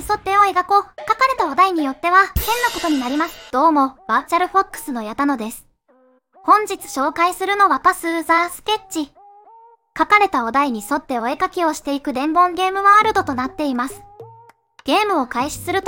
沿って絵を描こう。書かれたお題によっては、変なことになります。どうも、バーチャルフォックスの矢田野です。本日紹介するのはパスーザースケッチ。書かれたお題に沿ってお絵描きをしていく伝言ゲームワールドとなっています。ゲームを開始すると